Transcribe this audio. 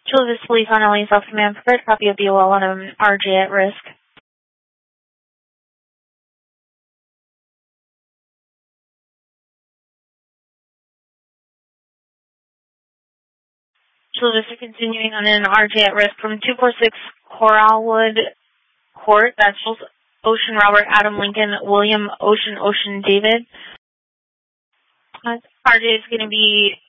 Chula Vista Police on LA South Command. Prepared copy of BOL on an RJ at risk. Chula Vista continuing on an RJ at risk from 246 Coralwood Court. That's Ocean Robert Adam Lincoln William Ocean David. RJ is going to be